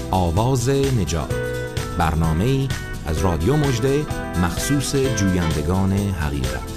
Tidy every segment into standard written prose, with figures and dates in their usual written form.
آواز نجات، برنامه‌ای از رادیو مژده مخصوص جویندگان حقیقت.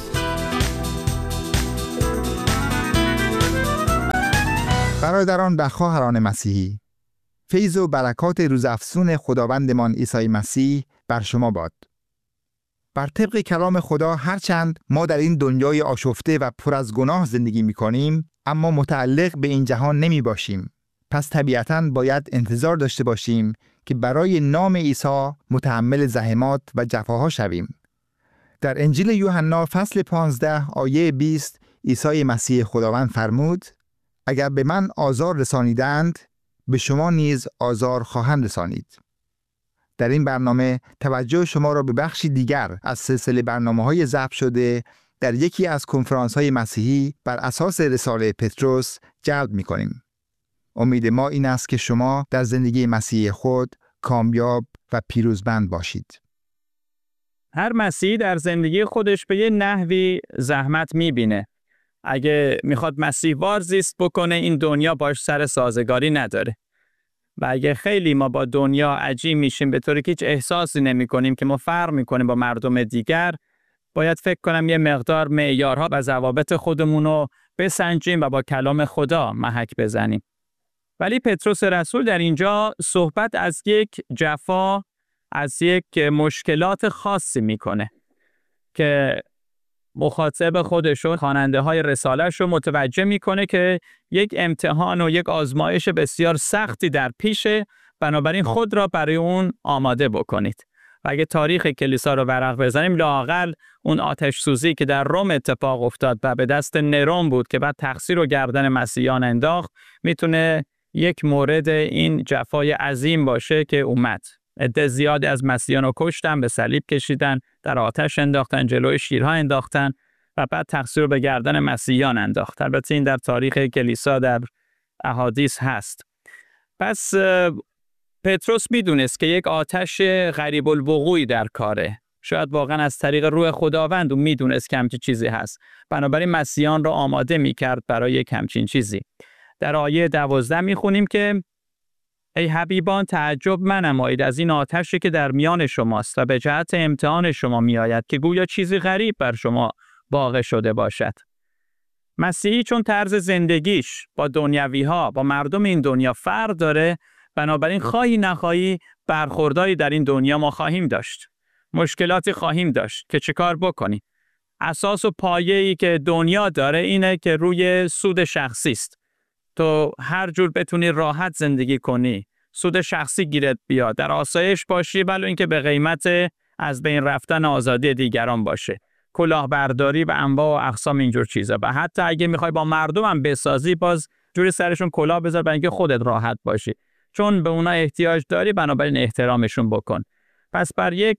برادران و خواهران مسیحی، فیض و برکات روزافزون خداوندمان عیسی مسیح بر شما باد. بر طبق کلام خدا، هرچند ما در این دنیای آشفته و پر از گناه زندگی می‌کنیم، اما متعلق به این جهان نمی باشیم. پس طبیعتاً باید انتظار داشته باشیم که برای نام عیسی متحمل زحمات و جفاها شویم. در انجیل یوحنا فصل 15 آیه 20 عیسی مسیح خداوند فرمود: اگر به من آزار رسانیدند، به شما نیز آزار خواهند رسانید. در این برنامه توجه شما را به بخشی دیگر از سلسله برنامه‌های ضبط شده در یکی از کنفرانس‌های مسیحی بر اساس رساله پطرس جلب می‌کنیم. امید ما این است که شما در زندگی مسیحی خود کامیاب و پیروزمند باشید. هر مسیحی در زندگی خودش به یه نحوی زحمت می‌بینه. اگه میخواد مسیحوار زیست بکنه، این دنیا باش سر سازگاری نداره. و اگه خیلی ما با دنیا عجیم میشیم به طوری که هیچ احساسی نمی کنیم که ما فرق میکنیم با مردم دیگر، باید فکر کنم یه مقدار معیارها و ضوابط خودمون رو بسنجیم و با کلام خدا محک بزنیم. ولی پطرس رسول در اینجا صحبت از یک جفا، از یک مشکلات خاصی میکنه که مخاطب خودش و خواننده های رساله‌اش رو متوجه میکنه که یک امتحان و یک آزمایش بسیار سختی در پیشه، بنابراین خود را برای اون آماده بکنید. و اگه تاریخ کلیسا رو ورق بزنیم، لااقل اون آتش سوزی که در روم اتفاق افتاد و به دست نرون بود که بعد تقصیر و گردن مسیحیان انداخت، میتونه یک مورد این جفای عظیم باشه که اومد. عده زیادی از مسیحیان رو کشتن، به صلیب کشیدن، در آتش انداختن، جلوی شیرها انداختن و بعد تقصیر رو به گردن مسیحیان انداخت. البته این در تاریخ کلیسا در احادیث هست. پس پطرس میدونست که یک آتش غریب الوقوعی در کاره. شاید واقعا از طریق روح خداوند میدونست که همچین چیزی هست. بنابراین مسیحیان رو آماده میکرد برای یک همچین چیزی. در آیه 12 میخونیم که ای حبیبان، تعجب منمایید از این آتشی که در میان شماست و به جهت امتحان شما میآید که گویا چیزی غریب بر شما واقع شده باشد. مسیحی چون طرز زندگیش با دنیوی ها، با مردم این دنیا فرق داره، بنابراین خواهی نخواهی برخوردایی در این دنیا ما خواهیم داشت. مشکلاتی خواهیم داشت که چه کار بکنیم. اساس و پایه‌ای که دنیا داره اینه که روی سود شخصی است. تو هر جور بتونی راحت زندگی کنی، سود شخصی گیرت بیاد، در آسایش باشی، ولی اینکه به قیمت از بین رفتن آزادی دیگران باشه. کلاهبرداری و انواع و اقسام اینجور چیزا. و حتی اگه میخوای با مردم هم بسازی، باز جوری سرشون کلاه بذار برای اینکه خودت راحت باشی. چون به اونا احتیاج داری، بنابراین احترامشون بکن. پس بر یک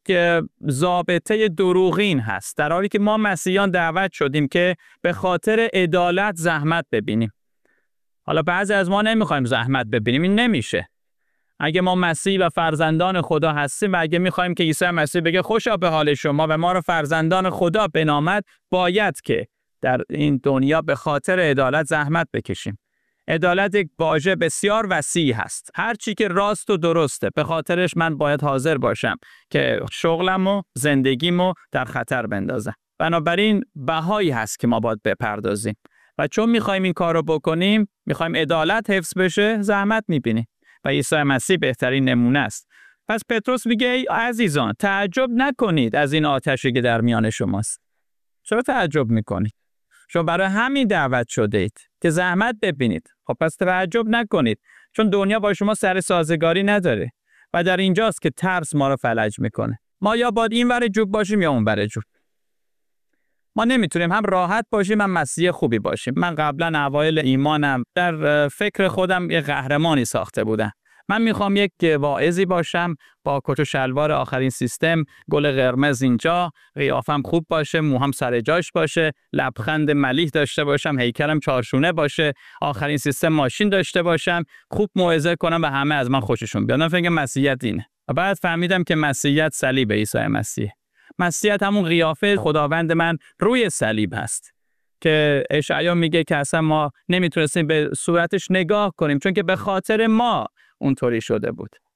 ضابطه دروغین هست، در حالی که ما مسیحیان دعوت شدیم که به خاطر عدالت زحمت ببینیم. حالا بعضی از ما نمیخوایم زحمت ببینیم، این نمیشه. اگه ما مسیح و فرزندان خدا هستیم و اگه میخوایم که عیسی مسیح بگه خوشا به حال شما و ما رو فرزندان خدا بنامد، باید که در این دنیا به خاطر عدالت زحمت بکشیم. عدالت یک واژه بسیار وسیع هست. هر چی که راست و درسته، به خاطرش من باید حاضر باشم که شغلم و زندگیمو در خطر بندازم. بنابراین بهایی هست که ما باید بپردازیم. و چون میخوایم این کار رو بکنیم، میخوایم عدالت حفظ بشه، زحمت میبینیم. و عیسی مسیح بهترین نمونه است. پس پطرس میگه ای عزیزان، تعجب نکنید از این آتشی که در میان شماست. چرا تعجب میکنید؟ شما برای همین دعوت شده اید که زحمت ببینید. خب پس تعجب نکنید، چون دنیا با شما سر سازگاری نداره و در اینجاست که ترس ما رو فلج میکنه. ما یا باید این ور جوب باشیم یا اون ور جوب. ما نمیتونیم هم راحت باشیم هم مسیح خوبی باشیم. من قبلا اوایل ایمانم در فکر خودم یه قهرمانی ساخته بودم. من میخوام یک واعظی باشم با کت و شلوار آخرین سیستم، گل قرمز اینجا، قیافم خوب باشه، موهام سر جاش باشه، لبخند ملیح داشته باشم، هیکلم چارشونه باشه، آخرین سیستم ماشین داشته باشم، خوب موعظه کنم و همه از من خوششون بیاد. من فکر مسیحیت اینه. و بعد فهمیدم که مسیحیت صلیب عیسی مسیح. مسیحیت همون قیافه خداوند من روی صلیب هست که اشعیا میگه که اصلا ما نمیتونستیم به صورتش نگاه کنیم، چون که به خاطر ما اونطوری شده بود.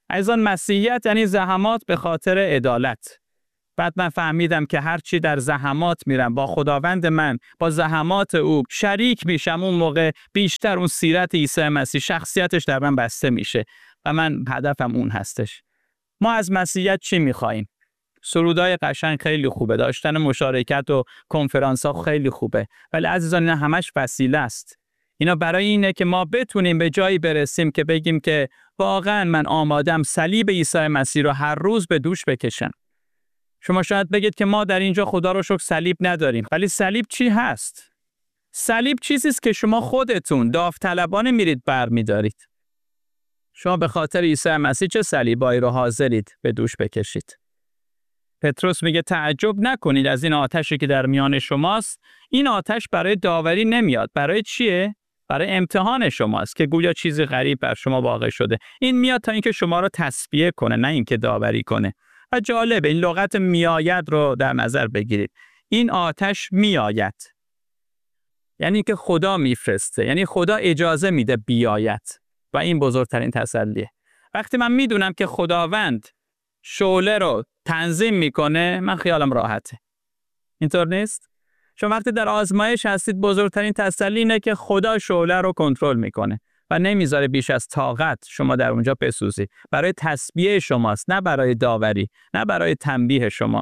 عزیزان مسیحیت یعنی زحمات به خاطر عدالت. بعد من فهمیدم که هرچی در زحمات میرم با خداوند من، با زحمات او شریک میشم، اون موقع بیشتر اون سیرت عیسی مسیح، شخصیتش در من بسته میشه و من هدفم اون هستش. ما از مسیحیت چی میخواییم؟ سرودای قشنگ خیلی خوبه، داشتن مشارکت و کنفرانس ها خیلی خوبه، ولی عزیزان اینا همش وسیله است. اینا برای اینه که ما بتونیم به جایی برسیم که بگیم که واقعا من آمادم صلیب عیسی مسیح رو هر روز به دوش بکشم. شما شاید بگید که ما در اینجا خدا رو شکر صلیب نداریم، ولی صلیب چی هست؟ صلیب چیزی است که شما خودتون داوطلبانه میرید برمی‌دارید. شما به خاطر عیسی مسیح چه صلیبایی رو حاضرید به دوش بکشید؟ پتروس میگه تعجب نکنید از این آتشی که در میان شماست. این آتش برای داوری نمیاد. برای چیه؟ برای امتحان شماست که گویا چیزی غریب بر شما واقع شده. این میاد تا اینکه شما رو تصفیه کنه، نه اینکه داوری کنه. و جالب این لغت میآید رو در نظر بگیرید. این آتش میآید یعنی که خدا میفرسته، یعنی خدا اجازه میده بیاید و این بزرگترین تسلیه. وقتی من میدونم که خداوند شعله رو تنظیم میکنه، من خیالم راحته. اینطور نیست؟ شما وقتی در آزمایش هستید بزرگترین تسلی اینه که خدا شعله رو کنترل میکنه و نمیذاره بیش از طاقت شما در اونجا بسوزید. برای تسبیح شماست، نه برای داوری، نه برای تنبیه شما.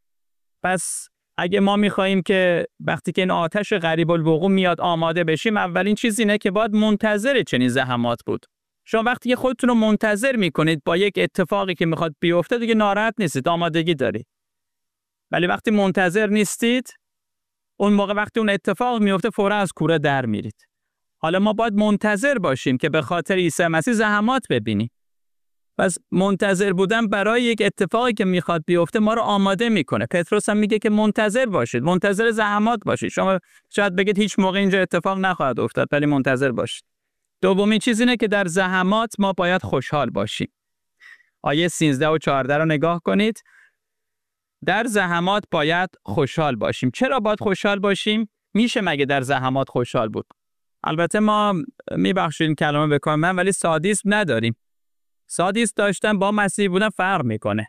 پس اگه ما میخواییم که وقتی که این آتش غریب الوقوع میاد آماده بشیم، اولین چیز اینه که باید منتظر چنین زحمات بود. شما وقتی که خودتون رو منتظر میکنید با یک اتفاقی که میخواد بیفته، دیگه ناراحت نیستید، آمادگی دارید. ولی وقتی منتظر نیستید، اون موقع وقتی اون اتفاق میفته فورا از کوره در میرید. حالا ما باید منتظر باشیم که به خاطر عیسی مسیح زحمات ببینیم. پس منتظر بودن برای یک اتفاقی که میخواد بیفته ما رو آماده میکنه. پتروس هم میگه که منتظر باشید، منتظر زحمات باشید. شما شاید بگید هیچ موقع اینجا اتفاق نخواهد افتاد، ولی منتظر باشید. دومین چیز اینه که در زحمات ما باید خوشحال باشیم. آیه 13 و 14 رو نگاه کنید. در زحمات باید خوشحال باشیم. چرا باید خوشحال باشیم؟ میشه مگه در زحمات خوشحال بود؟ البته ما میبخشید کلمه به کار من، ولی سادیسم نداریم. سادیسم داشتن با مسیحی بودن فرق میکنه.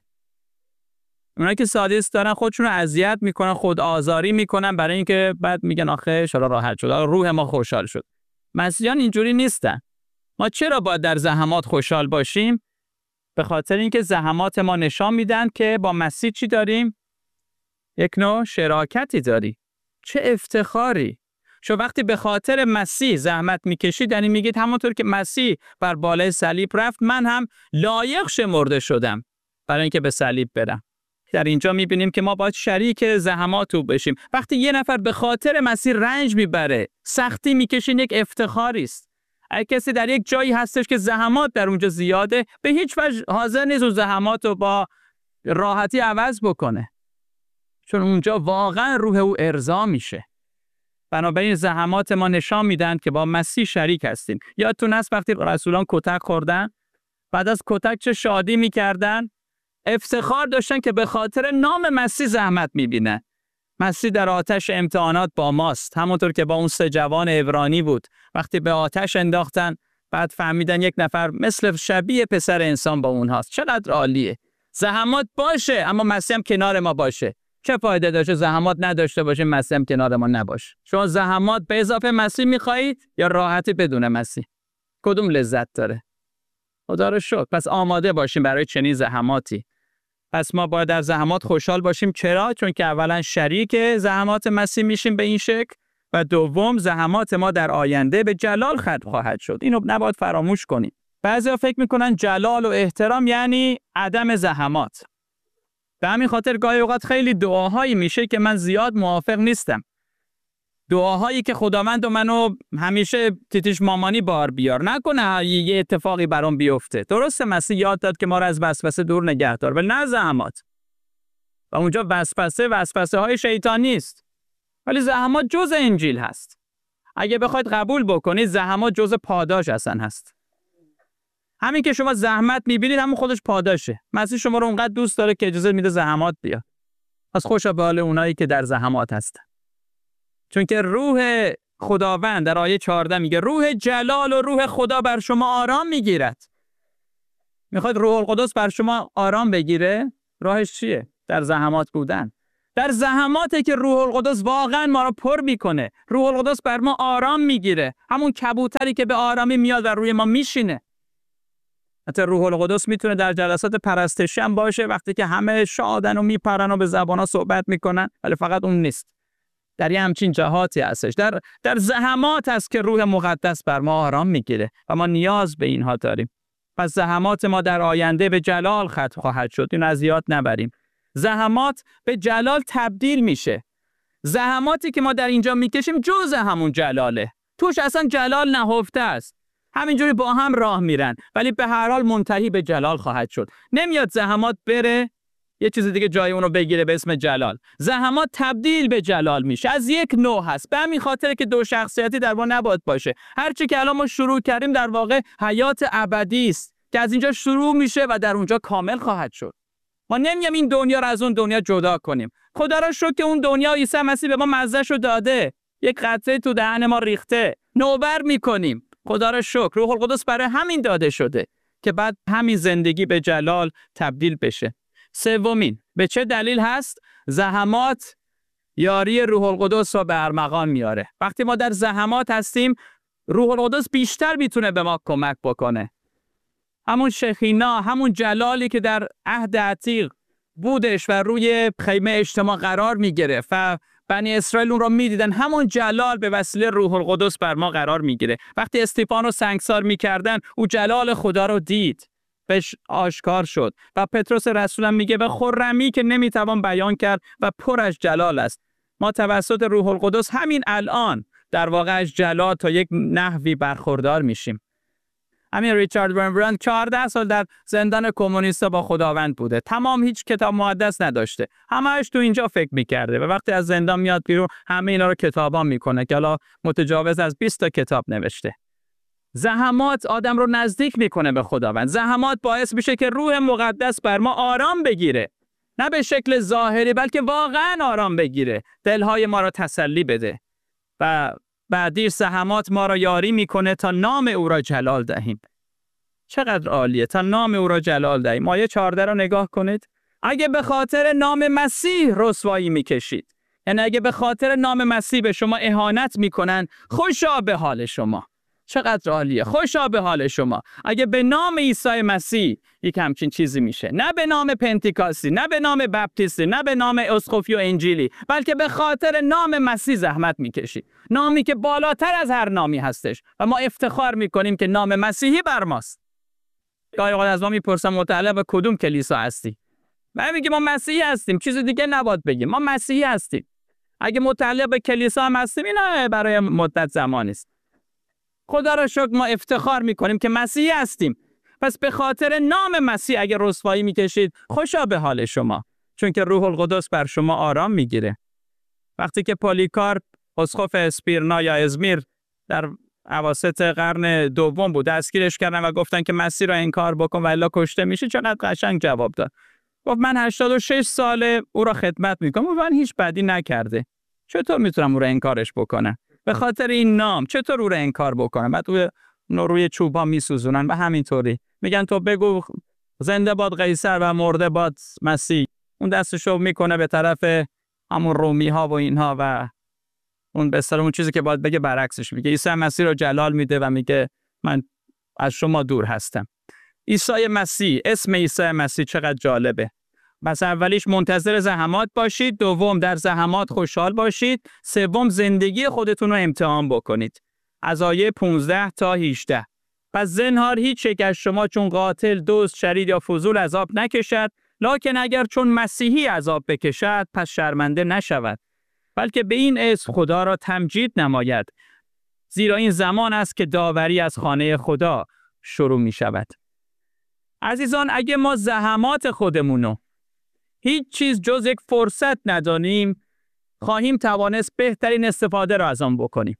اونایی که سادیسم دارن خودشون رو اذیت میکنن، خود آزاری میکنن برای اینکه بعد میگن آخه چرا راحت شد، روح ما خوشحال شد. مسیحیان اینجوری نیستن. ما چرا باید در زحمات خوشحال باشیم؟ به خاطر اینکه زحمات ما نشان میدن که با مسیح چی داریم؟ یک نوع شراکتی داری. چه افتخاری! شو وقتی به خاطر مسیح زحمت میکشید، یعنی میگید همونطور که مسیح بر بالای صلیب رفت، من هم لایق شمرده شدم برای اینکه به صلیب برم. در اینجا میبینیم که ما باید شریک زحمات او بشیم. وقتی یه نفر به خاطر مسیح رنج میبره، سختی میکشه، یک افتخاری است. اگه کسی در یک جایی هستش که زحمات در اونجا زیاده، به هیچ وجه حاضر نیست اون زحمات رو با راحتی عوض بکنه، چون اونجا واقعا روح او ارضا میشه. بنابراین زحمات ما نشان میدن که با مسیح شریک هستیم. یادتون هست وقتی رسولان کتک خوردن، بعد از کتک چه شادی میکردن؟ افتخار داشتن که به خاطر نام مسیح زحمت میبینن. مسیح در آتش امتحانات با ماست، همونطور که با اون 3 جوان عبرانی بود. وقتی به آتش انداختن، بعد فهمیدن یک نفر مثل شبیه پسر انسان با اونهاست. چقدر عالیه! زحمات باشه اما مسیح هم کنار ما باشه. چه فایده داشته زحمات نداشته باشه، مسیح هم کنار ما نباشه؟ شما زحمات به اضافه مسیح میخواهید یا راحتی بدون مسیح؟ کدوم لذت داره؟ خدا رو شکر. پس آماده باشیم برای چنین زحماتی. پس ما باید در زحمات خوشحال باشیم. چرا؟ چون که اولا شریک زحمات مسیح میشیم به این شکل، و دوم زحمات ما در آینده به جلال ختم خواهد شد. اینو نباید فراموش کنیم. بعضیا فکر میکنن جلال و احترام یعنی عدم زحمات. به همین خاطر گاهی اوقات خیلی دعاهایی میشه که من زیاد موافق نیستم. دعاهایی که خداوند و منو همیشه تیتیش مامانی بار بیار نکنه یه اتفاقی برام بیفته. درسته مسیح یاد داد که ما رو از وسوسه دور نگه دار، ولی نه زحمات. و اونجا وسوسه های شیطانی است. ولی زحمات جزء انجیل هست. اگه بخواید قبول بکنید زحمات جزء پاداش اصلا هست. همین که شما زحمت میبینید همون خودش پاداشه. مسیح شما رو اونقدر دوست داره که اجازه میده زحمات بیاد. پس خوشا به حال اونایی که در زحمات هستن. چون که روح خداوند در آیه 14 میگه روح جلال و روح خدا بر شما آرام میگیرد. میخواد روح القدس بر شما آرام بگیره؟ راهش چیه؟ در زحمات بودن. در زحماته که روح القدس واقعا ما رو پر میکنه. روح القدس بر ما آرام میگیره. همون کبوتری که به آرامی میاد و روی ما میشینه. حتی روح القدس میتونه در جلسات پرستشی هم باشه، وقتی که همه شادن و میپرن و به زبانا صحبت میکنن، ولی فقط اون نیست. در یه همچین جهاتی هستش. در زحمات هست که روح مقدس بر ما آرام میگیره و ما نیاز به اینها داریم. پس زحمات ما در آینده به جلال ختم خواهد شد. این از یاد نبریم. زحمات به جلال تبدیل میشه. زحماتی که ما در اینجا میکشیم جزء همون جلاله. توش اصلا جلال نهفته است. همینجوری با هم راه میرن، ولی به هر حال منتهی به جلال خواهد شد. نمیاد زحمات بره یه چیز دیگه جای اون رو بگیره به اسم جلال. زحمات تبدیل به جلال میشه. از یک نوع هست. به همین خاطر که دو شخصیتی در ما نباید باشه. هرچی که الان ما شروع کردیم در واقع حیات ابدی است که از اینجا شروع میشه و در اونجا کامل خواهد شد. ما نمیگم این دنیا رو از اون دنیا جدا کنیم. خدا را شکر که اون دنیا عیسی مسیح به ما مزه‌شو داده. یک قطره تو دهن ما ریخته. نوبر میکنیم. خدا را شکر. روح القدس برای همین داده شده که بعد همین زندگی به جلال تبدیل بشه. سومین، به چه دلیل هست؟ زحمات یاری روح القدس رو به ارمغان میاره. وقتی ما در زحمات هستیم، روح القدس بیشتر میتونه به ما کمک بکنه. همون شخینا، همون جلالی که در عهد عتیق بودش و روی خیمه اجتماع قرار میگرفت و بنی اسرائیل اون رو میدیدن، همون جلال به وسیله روح القدس بر ما قرار میگیره. وقتی استفان رو سنگسار میکردن، او جلال خدا رو دید، بهش آشکار شد. و پتروس رسول هم میگه به خرمی که نمیتوان بیان کرد و پر از جلال است. ما توسط روح القدس همین الان در واقع از جلال تا یک نحوی برخوردار میشیم. همین ریچارد ورنبراند 14 سال در زندان کمونیستا با خداوند بوده. تمام هیچ کتاب مقدس نداشته. همه‌اش تو اینجا فکر می‌کرده و وقتی از زندان میاد بیرون همه اینا رو کتابا میکنه که حالا متجاوز از 20 تا کتاب نوشته. زحمات آدم رو نزدیک میکنه به خداوند. زحمات باعث میشه که روح مقدس بر ما آرام بگیره. نه به شکل ظاهری بلکه واقعا آرام بگیره. دلهای ما رو تسلی بده. و بعدی زحمات ما را یاری میکنه تا نام او را جلال دهیم. چقدر عالیه، تا نام او را جلال دهیم. آیه 14 را نگاه کنید. اگه به خاطر نام مسیح رسوایی میکشید، یعنی اگه به خاطر نام مسیح به شما اهانت میکنن، خوشا به حال شما. چقدر عالیه، خوشا به حال شما. اگه به نام عیسی مسیح یک همچین چیزی میشه، نه به نام پنتیکاستی، نه به نام بپتیستی، نه به نام اسقفی و انجیلی، بلکه به خاطر نام مسیح زحمت میکشید. نامی که بالاتر از هر نامی هستش و ما افتخار میکنیم که نام مسیحی بر ماست. گاهی اوقات از ما میپرسن متعلق به کدوم کلیسا هستی؟ من میگم ما مسیحی هستیم، چیز دیگه نباید بگیم، ما مسیحی هستیم. اگه متعلق به کلیسا هم هستیم، اینا برای مدت زمانی است. خدا را شکر ما افتخار میکنیم که مسیحی هستیم. پس به خاطر نام مسیح اگه رسوایی میکشید، خوشا به حال شما، چون که روح القدس بر شما آرام میگیره. وقتی که پولیکارپ اسقف اسپیرنا یا ازمیر در اواسط قرن دوم بود، دستگیرش کردن و گفتن که مسیح را انکار بکن و الا کشته میشه، چقدر قشنگ جواب داد. گفت من 86 ساله او را خدمت میکنم و من هیچ بدی نکرده، چطور میتونم او را انکارش بکنم؟ به خاطر این نام چطور او را انکار بکنم؟ بعد روی چوبا میسوزونن و همینطوری میگن تو بگو زنده باد قیصر و مرده باد مسیح. اون دستشو میکنه به طرف همون رومی ها و اینها و اون به اصطلاح اون چیزی که باید بگه برعکسش میگه. عیسی مسیح رو جلال میده و میگه من از شما دور هستم. عیسی مسیح، اسم عیسی مسیح چقدر جالبه. پس اولیش منتظر زحمات باشید، دوم در زحمات خوشحال باشید، سوم زندگی خودتون رو امتحان بکنید. از آیه 15 تا 18. پس زنهار هیچ یک از شما چون قاتل، دزد، شرید یا فضول عذاب نکشد، لکن اگر چون مسیحی عذاب بکشد پس شرمنده نشود، بلکه به این اسم خدا را تمجید نماید، زیرا این زمان است که داوری از خانه خدا شروع می شود. عزیزان، اگه ما زحمات خودمونو هیچ چیز جز یک فرصت ندانیم، خواهیم توانست بهترین استفاده را از آن بکنیم.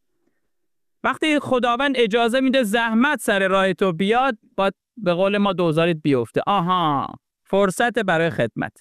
وقتی خداوند اجازه میده زحمت سر راه تو بیاد، باید به قول ما دوزاریت بیفته. آها، فرصت برای خدمت.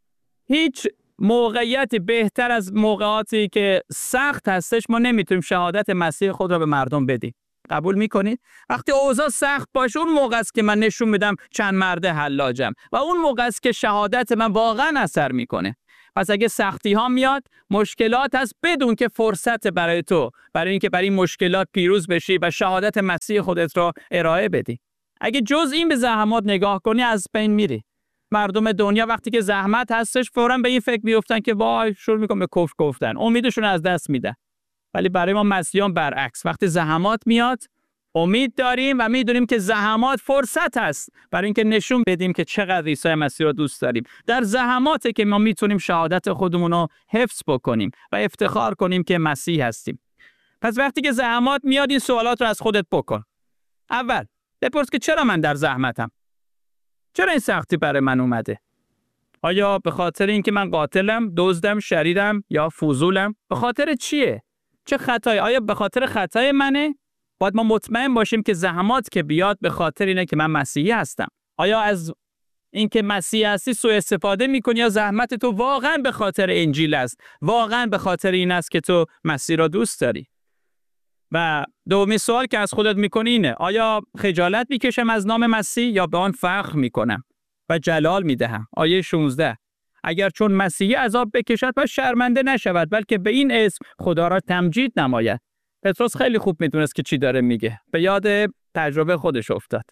هیچ موقعیتی بهتر از موقعاتی که سخت هستش ما نمیتونیم شهادت مسیح خود را به مردم بدیم. قبول میکنید؟ وقتی اوضاع سخت باشه اون موقع است که من نشون میدم چند مرد حلاجم و اون موقع است که شهادت من واقعا اثر میکنه. پس اگه سختی ها میاد، مشکلات هست، بدون که فرصت برای تو برای اینکه برای این مشکلات پیروز بشی و شهادت مسیح خودت رو ارائه بدی. اگه جز این به زحمات نگاه کنی از بین میری. مردم دنیا وقتی که زحمت هستش فوراً به این فکر میافتن که وای شروع میکنن به کفر گفتن، امیدشون از دست میدن. ولی برای ما مسیحیان برعکس، وقتی زحمات میاد امید داریم و میدونیم که زحمات فرصت است برای اینکه نشون بدیم که چقدر عیسی مسیح رو دوست داریم. در زحماته که ما میتونیم شهادت خودمون رو حفظ بکنیم و افتخار کنیم که مسیح هستیم. پس وقتی که زحمات میاد این سوالات رو از خودت بکن. اول بپرس که چرا من در زحمتم؟ چرا این سختی برای من اومده؟ آیا به خاطر اینکه من قاتلم، دزدم، شریرم یا فضولم؟ به خاطر چیه؟ چه خطایی؟ آیا به خاطر خطای منه؟ باید ما مطمئن باشیم که زحمات که بیاد به خاطر اینه که من مسیحی هستم. آیا از اینکه مسیحی هستی سوء استفاده میکنی یا زحمت تو واقعا به خاطر انجیل است؟ واقعا به خاطر این است که تو مسیح را دوست داری؟ و دومی سوال که از خودت میکنی اینه: آیا خجالت میکشم از نام مسیح یا به آن فخر میکنم و جلال میدهم؟ آیه 16: اگر چون مسیحی عذاب بکشد و شرمنده نشود بلکه به این اسم خدا را تمجید نماید. پتروس خیلی خوب میدونست که چی داره میگه. به یاد تجربه خودش افتاد.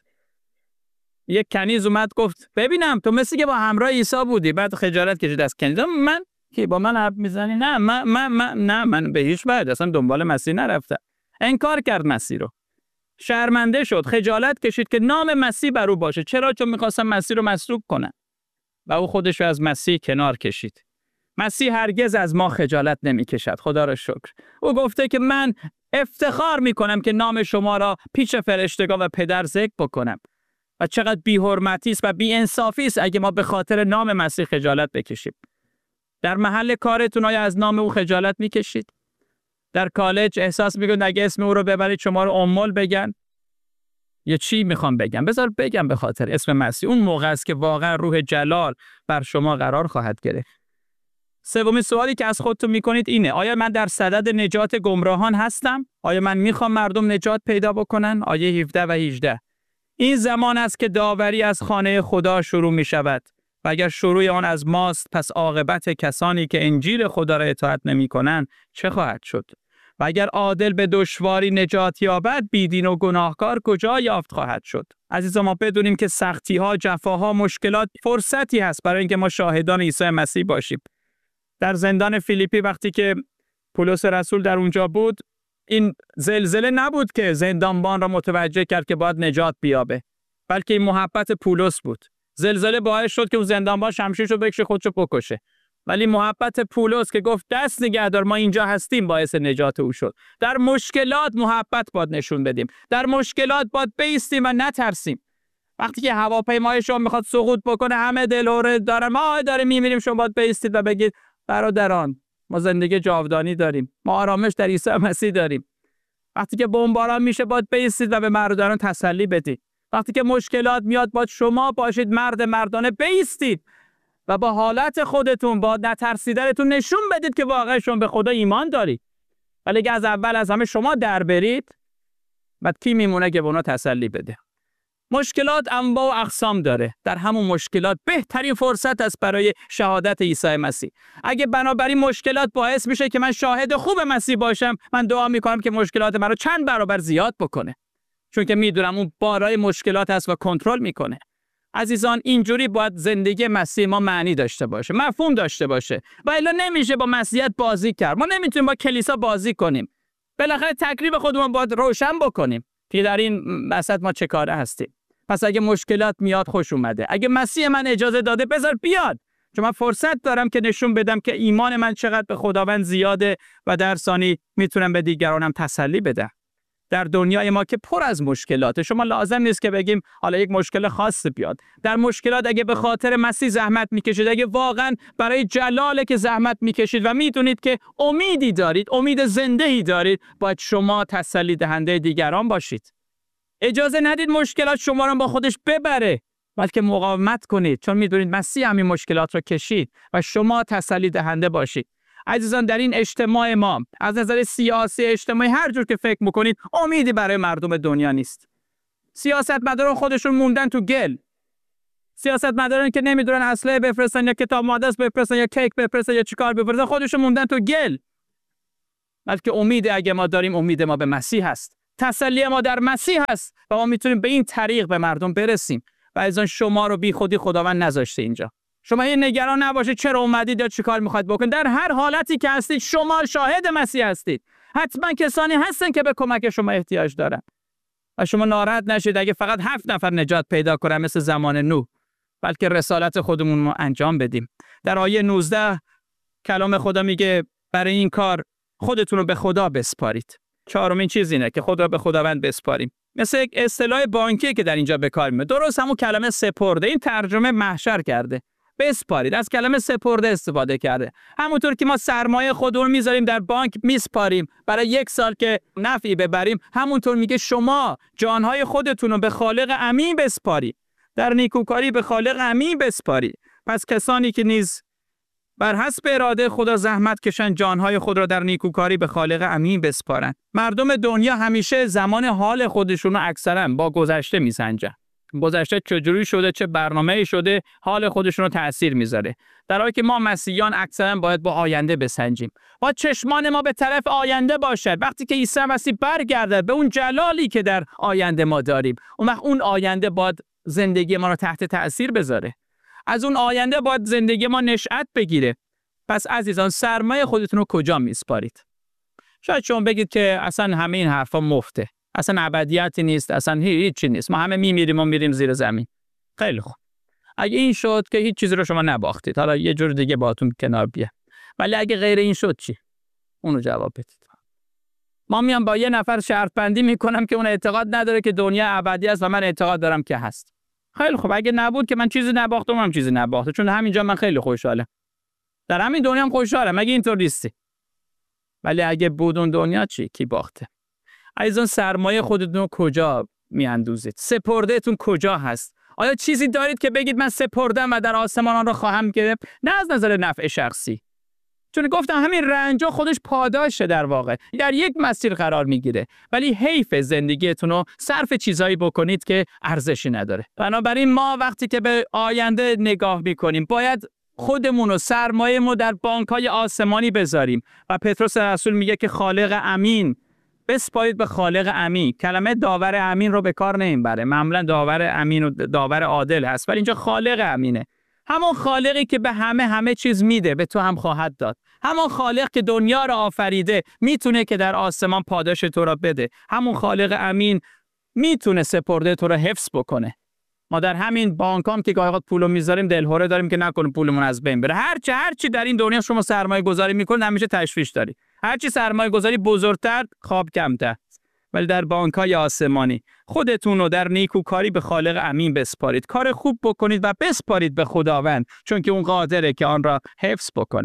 یک کنیز اومد گفت ببینم تو مثل که با همراه عیسی بودی، بعد خجالت کشید از کنیز. من که با من حرف میزنی؟ نه من به هیچ وجه اصلا دنبال مسیح نرفتم. انکار کرد مسیح رو. شرمنده شد، خجالت کشید که نام مسیح بر او باشه. چرا؟ چون می‌خواستن مسیح رو مصلوب کنن. و او خودش رو از مسیح کنار کشید. مسیح هرگز از ما خجالت نمی‌کشد. خدا را شکر. او گفته که من افتخار می‌کنم که نام شما را پیش فرشتگان و پدر ذکر بکنم. و چقدر بی‌حرمتی است و بی‌انصافی است اگه ما به خاطر نام مسیح خجالت بکشیم. در محل کارتون آیا از نام او خجالت می‌کشید؟ در کالج احساس می‌کنید اگه اسم او رو ببرید شما رو امول بگن؟ یا چی میخوام بگم؟ بذار بگم به خاطر اسم مسیح. اون موقع است که واقعا روح جلال بر شما قرار خواهد گرفت. سومین سوالی که از خودتون میکنید اینه: آیا من در صدد نجات گمراهان هستم؟ آیا من میخوام مردم نجات پیدا بکنن؟ آیه 17 و 18: این زمان است که داوری از خانه خدا شروع میشود و اگر شروع آن از ماست پس عاقبت کسانی که انجیل خدا را اطاعت نمیکنن چه خواهد شد؟ و اگر عادل به دشواری نجات یابد بیدین و گناهکار کجا یافت خواهد شد؟ عزیزان ما بدونیم که سختی‌ها، جفاها، مشکلات فرصتی هست برای اینکه ما شاهدان عیسی مسیح باشیم. در زندان فیلیپی وقتی که پولس رسول در اونجا بود، این زلزله نبود که زندانبان را متوجه کرد که باید نجات بیابه، بلکه این محبت پولس بود. زلزله باعث شد که اون زندانبان شمشیرشو بکشه خودشو بکشه. ولی محبت پولس که گفت دست نگه دار ما اینجا هستیم باعث نجات او شد. در مشکلات محبت باید نشون بدیم. در مشکلات باید بایستیم و نترسیم. وقتی که هواپیمای شما میخواد سقوط بکنه همه دلهره دارن ما داریم میمیریم، شما باید بایستید و بگید برادران ما زندگی جاودانی داریم، ما آرامش در عیسی مسیح داریم. وقتی که بمباران میشه باید بایستید و به برادران تسلی بدید. وقتی که مشکلات میاد باید شما باشید مرد مردانه بایستید و با حالت خودتون با نترسیدنتون نشون بدید که واقعا شما به خدا ایمان دارید. ولی اگه از اول از همه شما در برید بعد کی میمونه که به اونا تسلی بده؟ مشکلات انواع و اقسام داره. در همون مشکلات بهترین فرصت است برای شهادت عیسی مسیح. اگه بنابراین مشکلات باعث میشه که من شاهد خوب مسیح باشم، من دعا میکنم که مشکلات من رو چند برابر زیاد بکنه. چون که میدونم اون بارای مشکلات هست و کنترل میکنه. عزیزان اینجوری باید زندگی مسیح ما معنی داشته باشه، مفهوم داشته باشه. و الا نمیشه با مسیحیت بازی کرد. ما نمیتونیم با کلیسا بازی کنیم. بالاخره تکلیف خودمون باید روشن بکنیم که در این وسط ما چه کاره هستیم. پس اگه مشکلات میاد خوش اومده. اگه مسیح من اجازه داده بذار بیاد. چون من فرصت دارم که نشون بدم که ایمان من چقدر به خداوند زیاده و در ثانی میتونم به دیگرانم تسلی بدم. در دنیای ما که پر از مشکلاته، شما لازم نیست که بگیم حالا یک مشکل خاص بیاد. در مشکلات اگه به خاطر مسیح زحمت میکشید، اگه واقعا برای جلاله که زحمت میکشید و میدونید که امیدی دارید، امید زنده‌ای دارید، باید شما تسلی دهنده دیگران باشید. اجازه ندید مشکلات شما رو با خودش ببره، بلکه مقاومت کنید، چون میدونید مسیح همین مشکلات رو کشید و شما تسلی دهنده باشید. عزیزان در این اجتماع ما از نظر سیاسی اجتماعی هر جور که فکر میکنید امیدی برای مردم دنیا نیست. سیاستمداران خودشون موندن تو گل. سیاستمداران که نمیدونن اسلحه بفرستن یا کتاب مقدس بفرستن یا کیک بفرستن یا چیکار بفرستن خودشون موندن تو گل. بلکه امید اگه ما داریم امید ما به مسیح هست. تسلی ما در مسیح هست و ما میتونیم به این طریق به مردم برسیم. و عزیزان شما رو بی خودی خداوند نذاشته اینجا. شما این نگران نباشید چرا اومدید یا چیکار میخواید بکنید. در هر حالتی که هستید شما شاهد مسیح هستید. حتما کسانی هستن که به کمک شما احتیاج دارن. و شما ناراحت نشید اگه فقط 7 نفر نجات پیدا کنن مثل زمان نوح. بلکه رسالت خودمون رو انجام بدیم. در آیه 19 کلام خدا میگه برای این کار خودتون رو به خدا بسپارید. چهارمین چیز اینه که خود را به خداوند بسپاریم. مثل یک اصطلاح بانکی که در اینجا به کار میاد. درست همون کلمه سپرده این ترجمه محشر کرده. بسپارید از کلمه سپرده استفاده کرده. همونطور که ما سرمایه خودمون رو میذاریم در بانک میسپاریم برای 1 سال که نفعی ببریم، همونطور میگه شما جانهای خودتون رو به خالق امین بسپارید. در نیکوکاری به خالق امین بسپارید. پس کسانی که نیز بر حسب اراده خدا زحمت کشن جانهای خود را در نیکوکاری به خالق امین بسپارن. مردم دنیا همیشه زمان حال خودشون رو اکثرا با گذشته میسنجن. گذشته چجوری شده، چه برنامه‌ای شده، حال خودشون رو تأثیر میذاره. در حالی که ما مسیحیان اکثرا باید با آینده بسنجیم. با چشمان ما به طرف آینده باشد. وقتی که عیسی مسیح برگرده به اون جلالی که در آینده ما داریم، اون آینده باید زندگی ما رو تحت تأثیر بذاره. از اون آینده باید زندگی ما نشأت بگیره. پس عزیزان سرمایه خودتون رو کجا میسپارید؟ شاید شما بگید که اصلا همه این حرفا مفته. اصلا ابدیتی نیست، اصلا هیچی نیست. ما همه میمیریم و میریم زیر زمین. خیلی خوب. اگه این شد که هیچ چیزی رو شما نباختید. حالا یه جور دیگه باهاتون کنار بیه. ولی اگه غیر این شد چی؟ اونو جواب بدید. ما میام با یه نفر شرط بندی میکنم که اون اعتقاد نداره که دنیا ابدی است و من اعتقاد دارم که هست. خیلی خوب اگه نبود که من چیزی نباختم هم چیزی نباخته، چون همینجا من خیلی خوشحالم. در همین دنیا هم خوشحالم اگه اینطور نیستی. ولی اگه بود اون دنیا چی؟ کی باخته؟ عزیزان سرمایه خودتون رو کجا میاندوزید؟ سپردهتون کجا هست؟ آیا چیزی دارید که بگید من سپردم و در آسمانان رو خواهم گرفت؟ نه از نظر نفع شخصی. چون گفتم همین رنجا خودش پاداشه در واقع. در یک مسیر قرار میگیره. ولی حیف زندگیتون رو صرف چیزایی بکنید که ارزشی نداره. بنابراین ما وقتی که به آینده نگاه میکنیم باید خودمون رو سرمایه‌مون در بانک‌های آسمانی بذاریم. و پتروس رسول میگه که خالق امین بسپارید به خالق امین. کلمه داور امین رو به کار نمیبره. معمولا داور امین و داور عادل هست، ولی اینجا خالق امینه. همون خالقی که به همه چیز میده به تو هم خواهد داد. همون خالق که دنیا را آفریده میتونه که در آسمان پاداش تو را بده. همون خالق امین میتونه سپرده تو را حفظ بکنه. ما در همین بانکام که گاهی پولو میذاریم دلهوره داریم که نکنه پولمون از بین بره. هرچی در این دنیا شما سرمایه گذاری میکنید همیشه تشویش داری. هرچی سرمایه گذاری بزرگتر خواب کمتر. ولی در بانک‌های آسمانی خودتون رو در نیکوکاری به خالق امین بسپارید. کار خوب بکنید و بسپارید به خداوند، چون که اون قادره که آن را حفظ بکنه.